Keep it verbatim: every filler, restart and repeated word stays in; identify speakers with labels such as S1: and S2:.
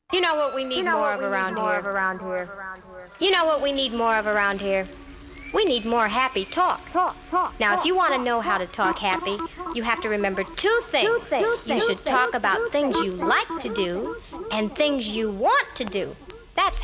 S1: You know what we need
S2: You know
S1: more
S2: what
S1: of
S2: we
S1: around
S2: need more
S1: here?
S2: of around here?
S1: You know what we need more of around here? We need more happy talk.
S2: Talk, talk.
S1: Now,
S2: talk,
S1: if you want to
S2: talk,
S1: know how to talk happy, you have to remember two things.
S2: things.
S1: You
S2: Two
S1: should
S2: things.
S1: talk about
S2: Two
S1: things
S2: things.
S1: you like to do and things you want to do. That's